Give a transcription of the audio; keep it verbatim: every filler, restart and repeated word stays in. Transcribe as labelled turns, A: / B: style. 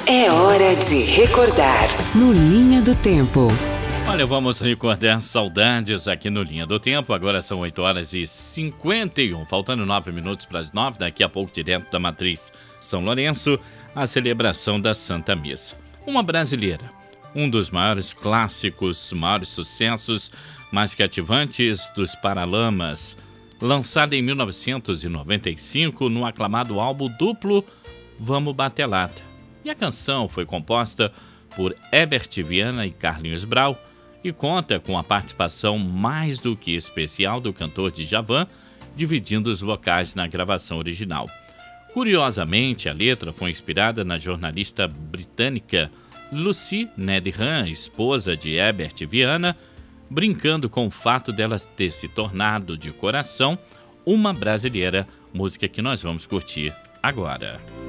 A: É hora de recordar no Linha do Tempo.
B: Olha, vamos recordar saudades aqui no Linha do Tempo. Agora são oito horas e cinquenta e um, faltando nove minutos para as nove. Daqui a pouco, direto da Matriz São Lourenço, a celebração da Santa Missa. Uma brasileira, um dos maiores clássicos, maiores sucessos, mais cativantes dos Paralamas, lançada em mil novecentos e noventa e cinco no aclamado álbum duplo Vamos Bater Lata. E a canção foi composta por Herbert Viana e Carlinhos Brau e conta com a participação mais do que especial do cantor Djavan, dividindo os vocais na gravação original. Curiosamente, a letra foi inspirada na jornalista britânica Lucy Needham, esposa de Herbert Viana, brincando com o fato dela ter se tornado de coração uma brasileira, música que nós vamos curtir agora.